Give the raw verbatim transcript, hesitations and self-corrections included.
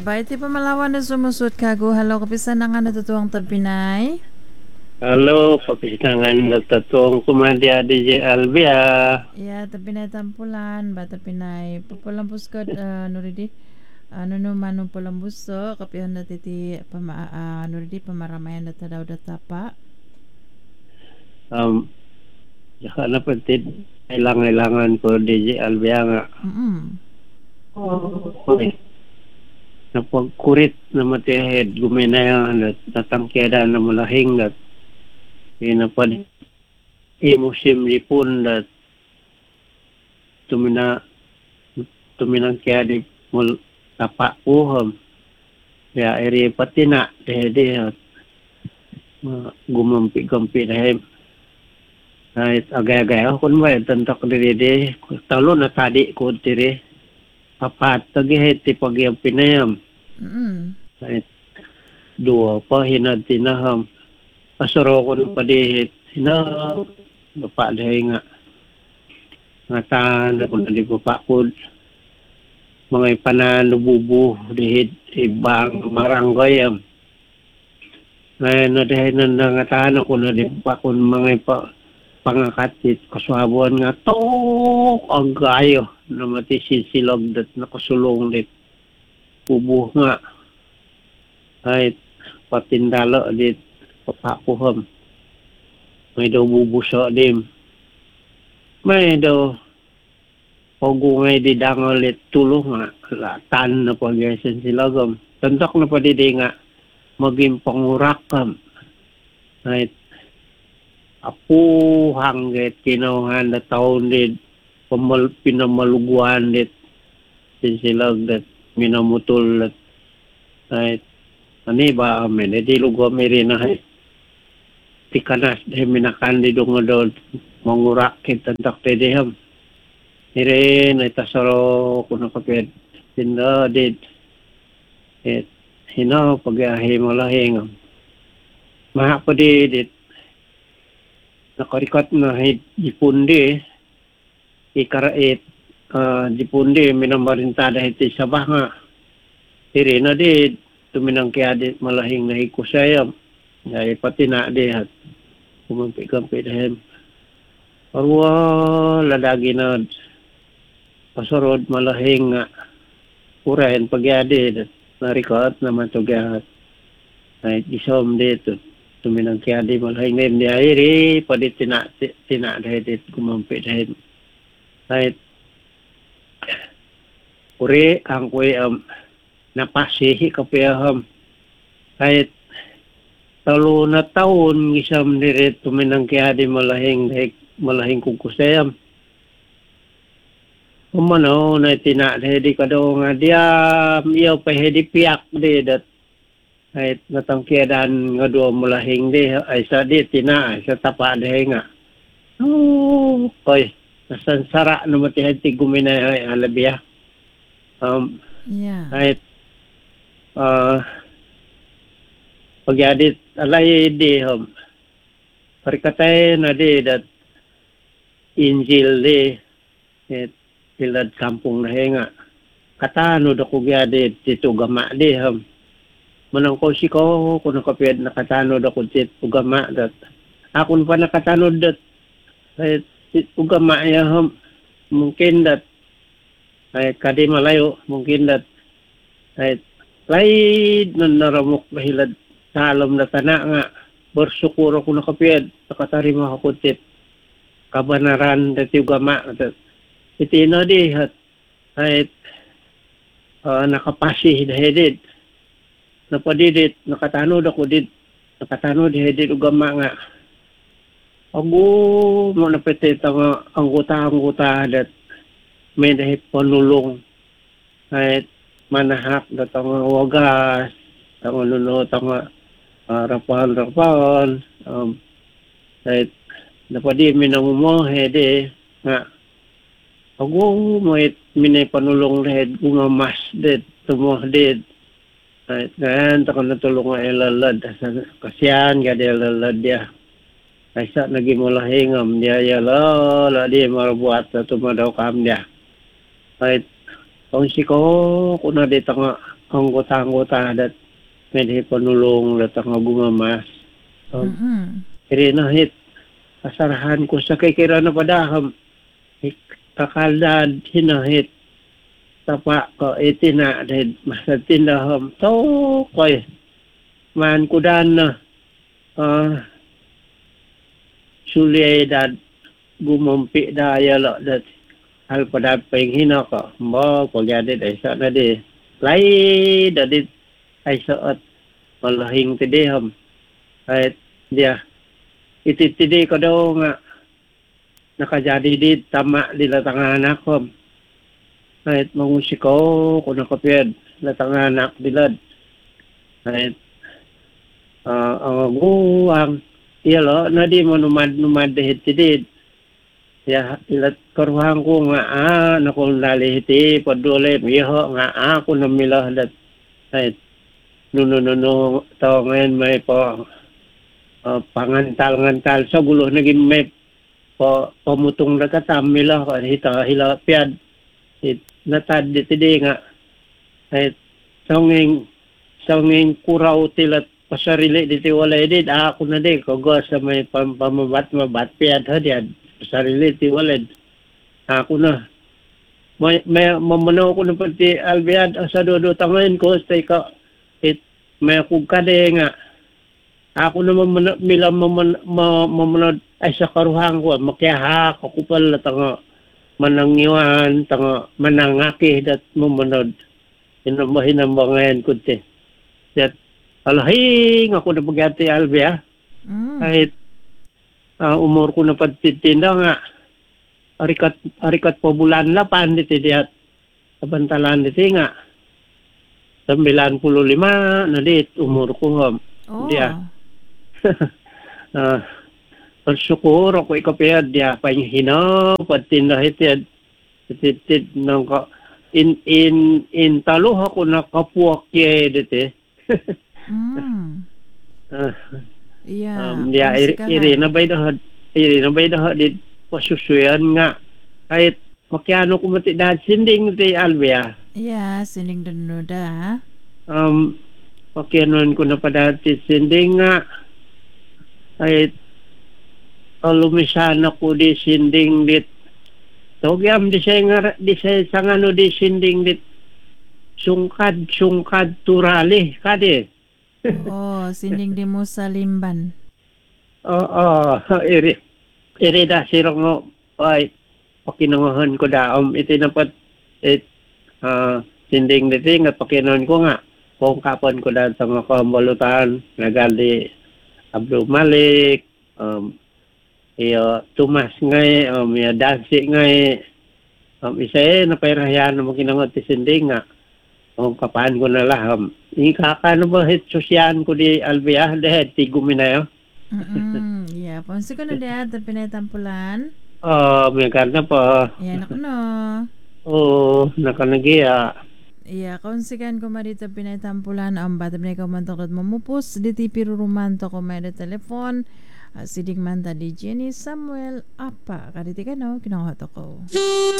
ba iti pamalawan na sumusot kago. Halo, kapisan na nga natutuwang tabinay. Halo, papisangan na tatong kumadya D J Albia. Yeah, tabinay tampulan. Ba tabinay papulambus ko, uh, nuridi. Ano no manong pulambuso. Kapihan na titi, pama, uh, nuridi, pamaramayan na tadaw datapa. Um, Saka na patid, kailangan-kailangan ko D J Albia nga. Mm-mm. Oh, okay. Napagkurit na matihead, guminayan at natangkeda na malahing at pinapad imusim lipun at tumina tuminang kaya di mul tapak uham ya eri patina dehede at gumampi-gampi dahil kahit agay-agay ako kun ba tantak diri di talo na tadi ko diri papat tagihit ti pagyam pinayam Mm-mm. kahit dua pa hinad tinaham pasaro ko ng padihit hinaham bapa dahil nga nga tan ako na di papakod mga pananububu dihit ibang marangayam ngayon na dahil na nga tan ako na di papakod mga pa pangakatit kasuhabuan nga tok ang gayo na matisilsilog dat nakasulong dit ubuh nga kahit patindalo dit papakuham may daw bubuso dim may daw pagungay di dangolit tulong nga latan na pagyasin silagam tantok na padidi nga maging pangurakam kahit apu hangget kinauhan na taon dit pamal pinamaluguan dit sinsilag dat minamutol at kahit ani ba amin edi lugo mirina ay tikanas dahil minakan di dungo doon mangurak kitantak tedeham irin ay tasaro kuna kapit sinda dit et hinaw pag-ahi malahing maha pa di dit nakarikat na hipundi ikarait uh, hipundi minamarintada hiti sabah nga iri na di tuminang kaya di malahing na hikusayam ay pati na di at kumampi-kampi dahil parwa ladagi na pasarod malahing nga urahin pagyadi narikat naman tugahat ay isom dito tuminang kaya di malahing na di ayiri padi tina tina dahil dit kumampi dahil kahit uri ang kuy um, napasihi kapiyaham kahit talo na taon isam diret tuminang kaya di malahing dahil malahing kukusayam umano na tina dahil di kado nga diam iyaw pa hedi piyak di dat kahit natangkiyadan nga doon malahing di ay sa di tina ay sa tapa dahil nga oh oy nasansara na matihan ti guminay ay alabiya um Yeah. kahit uh, pagyadit alay di hum parikatay na di dat injil di et tilad kampung na henga katano da ko gyadit tito gama di hum manang ko si ko kung nakapiyad nakatano da ko tito gama dat akon pa nakatano dat et ugama ya hum mungkin dat ay kadi malayo mungkin dat ay laid na naramok bahilad salam na tana nga bersukuro ko nakapiyad nakatarima ako tit kabanaran dati ugama dat itino di at ay uh, nakapasih dahedid napadidit nakatanod ako dit nakatanod dahedid ugama nga Ago, mo napitit ang anggota-anggota dat may dahil panulong kahit manahak dat ang wagas, ang lunot, ang uh, rapahan-rapahan, um, kahit napadi minamumuhe di, nga, ago, may minay panulong dahil gumamas dit, tumuh dit, kahit ngayon, takang natulong nga ilalad, kasyan, gada ilalad dia. Kaysa naging mulahingam dia ya la la dia marbuat sa tumadaw kam dia. Kahit kung si ko kuna di tanga anggota-anggota dat medhi panulong datang nga gumamas. Um, Mm-mm. iri na hit kasarahan ko sa kikira na padaham kakaldad hinahit tapa ko itina dahil masatindaham to koy man kudan na uh, suliedad gumampi daya lo dat hal pada penghina ko mo pagyadit ay sa na di lai dadit ay saat malahing tidiham ay dia ititidi ko daw nga nakajadi di tama di latanganak ko ay mangusiko ko nakapiyad latanganak dilad ay uh, ang guwang iyalo na di mo numad numad dehit tidid ya ilat karuhang ko nga ah nakong nalihiti padule miho nga ako namilah dat ay nuno nuno tao ngayon may po uh, pangantal-ngantal sa gulo naging may po pamutong na katamila ko hita hila piad it natad ditidi nga ay sanging sanging kuraw tilat pasarili diti walay dit ako na di kogo sa may pam, pamabat mabat piad hadiad pasarili ti walad ako na may may mamano ko na pati albiad sa dodo tangayin ko stay ka it may kugkade nga ako na mamano mila mamano ay sa karuhang ko makiyaha ko kupal tanga manangiwan tanga manangaki dat mamanod inamahin ang mga kunti that alahing ako na pagati albia Mm. kahit uh, umur ko na pagtitinda nga arikat arikat po bulan lapan dito diat kabantalan dito nga sembilan puluh lima na dit umur ko ham Oh. dia uh, bersyukur ako ikapiyad dia panghina patinda hitid hitid nang ka in in in talo ako nakapuak ye dito Mm. uh, Yeah. um, dia iri, Pansikahan. iri na bay dah iri na bay dah di pasusuyan nga kahit makiano ko mati dahil sinding ti albia Yeah, sining dunuda. um makianon ko na pa dati sinding nga kahit alumisan ako di sinding dit togyam di siya nga di siya sangano di sinding dit sungkad sungkad turali kadi Oh, sining di mo sa limban. oo iri iri da sirong mo ay pakinangahan ko daom iti napat it uh, sinding dito nga pakinon ko nga kung kapon ko dahil sa mga kambalutan nagali Abdul Malik um, iyo Tumas ngay um, iya Dansi ngay um, isa eh napairahayan na makinangot ti sinding nga kung kapaan ko na laham ikaka na ba hit sosyan ko di albia dehet ti guminayo Mm. Yeah, ponsi ko na diya at pinatampulan. oh may karna pa Yeah, naku no. oo nakanagiya Iya, kaunsikan ko marita pinatampulan ang bata pinay ka man takot mamupos di ti piruruman to ko may da telefon uh, sidig man ta di Jenny Samuel apa kaditi ka no kinahat ako.